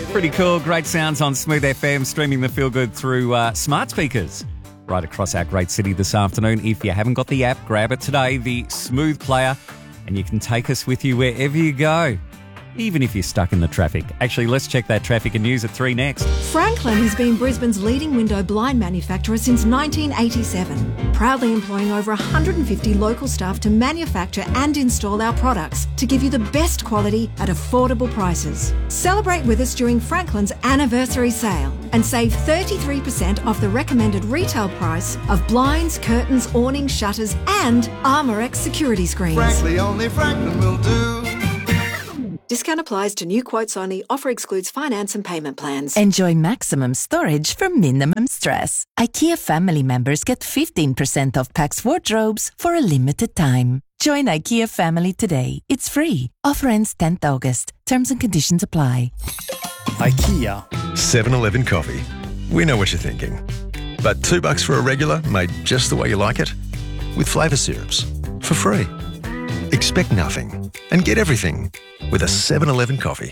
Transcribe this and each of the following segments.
Pretty cool. Great sounds on Smooth FM, streaming the Feel Good through smart speakers right across our great city this afternoon. If you haven't got the app, grab it today, the Smooth Player, and you can take us with you wherever you go, even if you're stuck in the traffic. Actually, let's check that traffic and news at 3 next. Franklin has been Brisbane's leading window blind manufacturer since 1987, proudly employing over 150 local staff to manufacture and install our products to give you the best quality at affordable prices. Celebrate with us during Franklin's anniversary sale and save 33% off the recommended retail price of blinds, curtains, awnings, shutters and Armorex security screens. Frankly, only Franklin will do. Discount applies to new quotes only. Offer excludes finance and payment plans. Enjoy maximum storage for minimum stress. IKEA family members get 15% off Pax wardrobes for a limited time. Join IKEA family today. It's free. Offer ends 10th August. Terms and conditions apply. IKEA. 7-Eleven coffee. We know what you're thinking. But $2 for a regular made just the way you like it? With flavour syrups. For free. Expect nothing and get everything with a 7-Eleven coffee.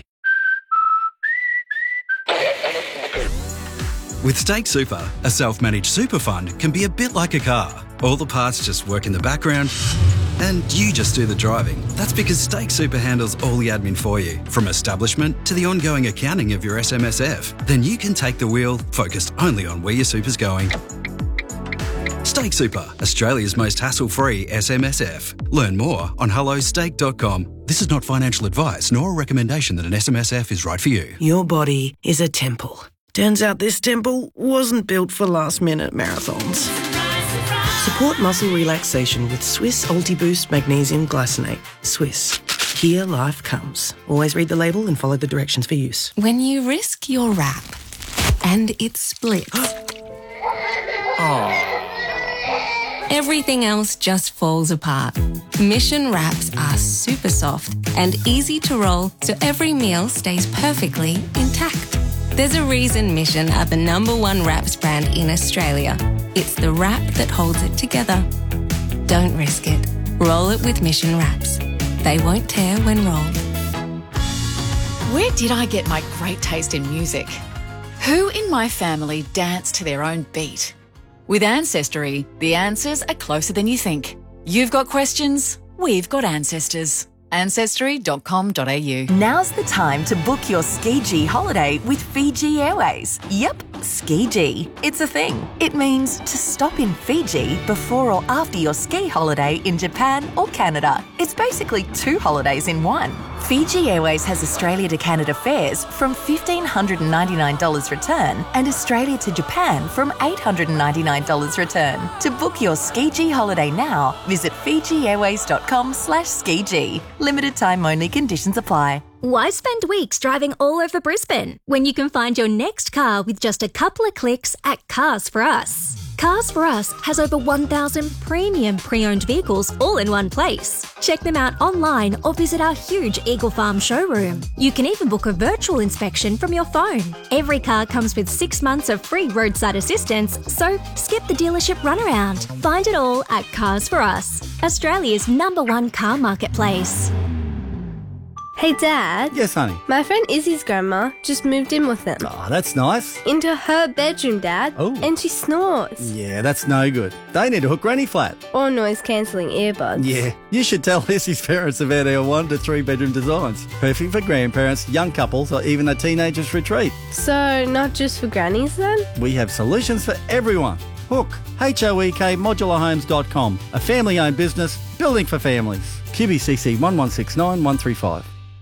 With Stake Super, a self-managed super fund can be a bit like a car. All the parts just work in the background and you just do the driving. That's because Stake Super handles all the admin for you, from establishment to the ongoing accounting of your SMSF. Then you can take the wheel, focused only on where your super's going. Stake Super, Australia's most hassle-free SMSF. Learn more on hellostake.com. This is not financial advice nor a recommendation that an SMSF is right for you. Your body is a temple. Turns out this temple wasn't built for last-minute marathons. Support muscle relaxation with Swiss Ultiboost Magnesium Glycinate. Swiss. Here life comes. Always read the label and follow the directions for use. When you risk your wrap and it splits, everything else just falls apart. Mission wraps are super soft and easy to roll so every meal stays perfectly intact. There's a reason Mission are the #1 wraps brand in Australia. It's the wrap that holds it together. Don't risk it. Roll it with Mission wraps. They won't tear when rolled. Where did I get my great taste in music? Who in my family danced to their own beat? With Ancestry, the answers are closer than you think. You've got questions, we've got ancestors. Ancestry.com.au. Now's the time to book your Ski holiday with Fiji Airways. Yep, Ski. It's a thing. It means to stop in Fiji before or after your ski holiday in Japan or Canada. It's basically 2 holidays in one. Fiji Airways has Australia to Canada fares from $1,599 return and Australia to Japan from $899 return. To book your Ski holiday now, visit fijiairways.com/Ski. Limited time only, conditions apply. Why spend weeks driving all over Brisbane when you can find your next car with just a couple of clicks at Cars For Us? Cars For Us has over 1,000 premium pre-owned vehicles all in one place. Check them out online or visit our huge Eagle Farm showroom. You can even book a virtual inspection from your phone. Every car comes with 6 months of free roadside assistance, so skip the dealership runaround. Find it all at Cars For Us, Australia's #1 car marketplace. Hey Dad. Yes, honey. My friend Izzy's grandma just moved in with them. Oh, that's nice. Into her bedroom, Dad. Oh. And she snores. Yeah, that's no good. They need to hook Granny flat. Or noise-cancelling earbuds. Yeah, you should tell Izzy's parents about our 1 to 3 bedroom designs. Perfect for grandparents, young couples, or even a teenager's retreat. So, not just for grannies then? We have solutions for everyone. Hook, HOEK modularhomes.com. A family-owned business, building for families. QBCC 1169135.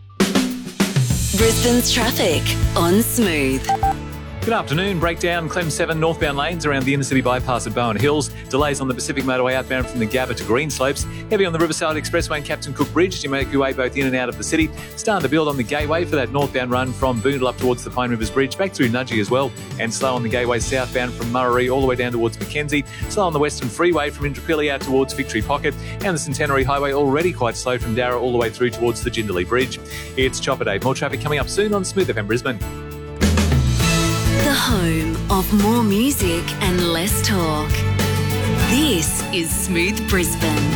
Brisbane's traffic on Smooth. Good afternoon. Breakdown Clem 7 northbound lanes around the inner city bypass at Bowen Hills. Delays on the Pacific Motorway outbound from the Gabba to Greenslopes. Heavy on the Riverside Expressway and Captain Cook Bridge as you make your way both in and out of the city. Starting to build on the Gateway for that northbound run from Boondall up towards the Pine Rivers Bridge, back through Nudgee as well. And slow on the Gateway southbound from Murray all the way down towards Mackenzie. Slow on the Western Freeway from Indooroopilly out towards Victory Pocket. And the Centenary Highway already quite slow from Darra all the way through towards the Jindalee Bridge. It's Chopper Day. More traffic coming up soon on Smooth FM Brisbane. The home of more music and less talk. This is Smooth Brisbane.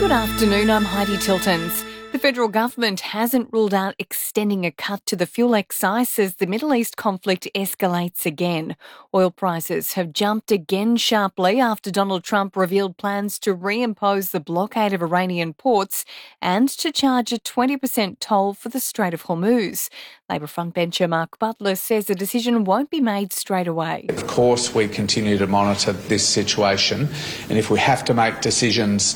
Good afternoon, I'm Heidi Tiltons. The federal government hasn't ruled out extending a cut to the fuel excise as the Middle East conflict escalates again. Oil prices have jumped again sharply after Donald Trump revealed plans to reimpose the blockade of Iranian ports and to charge a 20% toll for the Strait of Hormuz. Labor frontbencher Mark Butler says the decision won't be made straight away. Of course, we continue to monitor this situation, and if we have to make decisions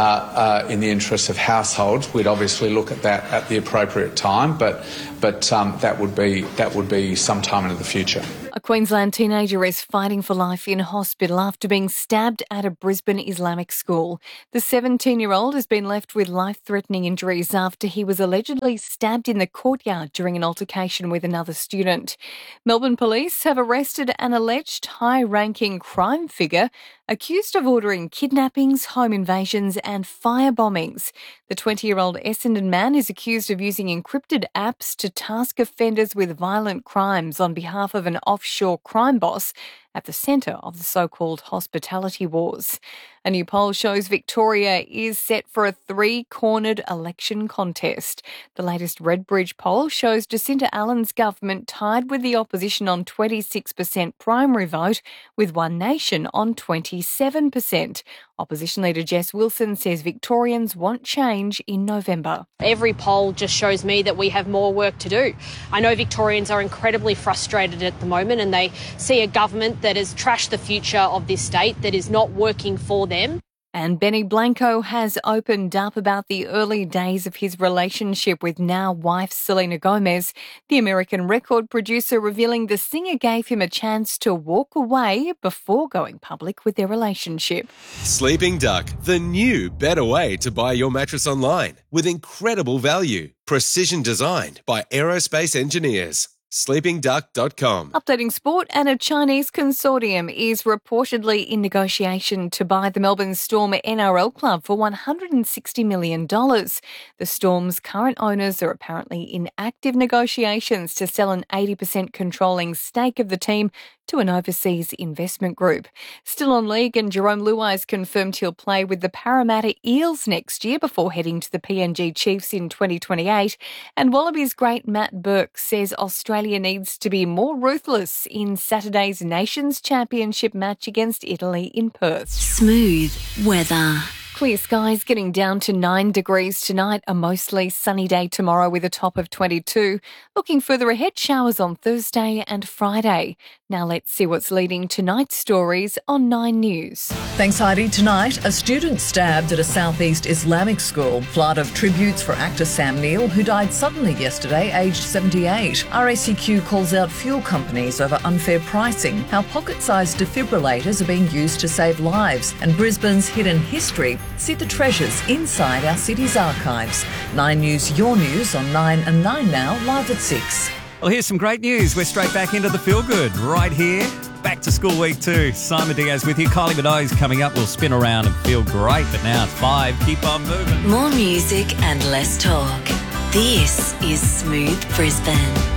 in the interests of households, we'd obviously look at that at the appropriate time, but that would be sometime into the future. A Queensland teenager is fighting for life in hospital after being stabbed at a Brisbane Islamic school. The 17-year-old has been left with life-threatening injuries after he was allegedly stabbed in the courtyard during an altercation with another student. Melbourne police have arrested an alleged high-ranking crime figure accused of ordering kidnappings, home invasions and fire bombings. The 20-year-old Essendon man is accused of using encrypted apps to task offenders with violent crimes on behalf of an offshore crime boss at the centre of the so-called hospitality wars. A new poll shows Victoria is set for a three-cornered election contest. The latest Redbridge poll shows Jacinta Allen's government tied with the opposition on 26% primary vote, with One Nation on 27%. Opposition leader Jess Wilson says Victorians want change in November. Every poll just shows me that we have more work to do. I know Victorians are incredibly frustrated at the moment and they see a government that has trashed the future of this state, that is not working for them. And Benny Blanco has opened up about the early days of his relationship with now wife Selena Gomez. The American record producer revealing the singer gave him a chance to walk away before going public with their relationship. Sleeping Duck, the new better way to buy your mattress online with incredible value. Precision designed by aerospace engineers. sleepingduck.com. Updating sport, and a Chinese consortium is reportedly in negotiation to buy the Melbourne Storm NRL club for $160 million. The Storm's current owners are apparently in active negotiations to sell an 80% controlling stake of the team to an overseas investment group. Still on league, and Jerome Luai's confirmed he'll play with the Parramatta Eels next year before heading to the PNG Chiefs in 2028. And Wallabies great Matt Burke says Australia needs to be more ruthless in Saturday's Nations Championship match against Italy in Perth. Smooth weather. Clear skies, getting down to 9 degrees tonight. A mostly sunny day tomorrow with a top of 22. Looking further ahead, showers on Thursday and Friday. Now let's see what's leading tonight's stories on 9 News. Thanks, Heidi. Tonight, a student stabbed at a southeast Islamic school. Flood of tributes for actor Sam Neill, who died suddenly yesterday, aged 78. RACQ calls out fuel companies over unfair pricing. How pocket-sized defibrillators are being used to save lives. And Brisbane's hidden history. See the treasures inside our city's archives. 9 News, your news on 9 and 9 now, live at 6. Well, here's some great news. We're straight back into the Feel Good right here. Back to school week 2. Simon Diaz with you. Kylie Minogue's coming up. We'll spin around and feel great. But now it's 5. Keep on moving. More music and less talk. This is Smooth Brisbane.